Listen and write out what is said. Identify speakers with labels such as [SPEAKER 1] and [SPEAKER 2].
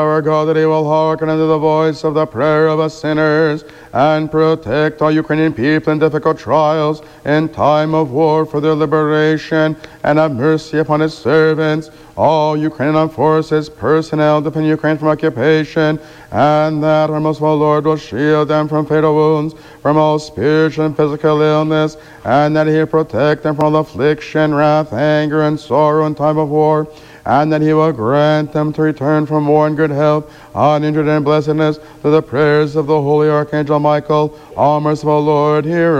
[SPEAKER 1] our God, that he will hearken unto the voice of the prayer of us sinners, and protect all Ukrainian people in difficult trials, in time of war, for their liberation, and have mercy upon his servants, all Ukrainian armed forces, personnel defending Ukraine from occupation, and that our most holy Lord will shield them from fatal wounds, from all spiritual and physical illness, and that he will protect them from all affliction, wrath, anger, and sorrow in time of war, and that he will grant them to return from war in good health, uninjured and blessedness, through the prayers of the holy Archangel Michael. All merciful Lord, hear